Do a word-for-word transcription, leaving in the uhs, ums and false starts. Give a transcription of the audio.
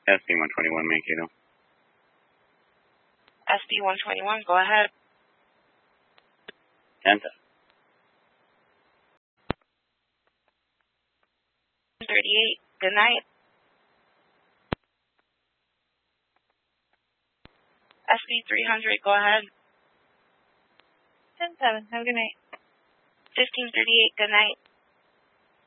S B one twenty-one, Mankato. S B one twenty-one, go ahead. Kenta. thirty-eight, good night. S B three hundred, go ahead. ten seven, have a good night. fifteen thirty-eight, good night.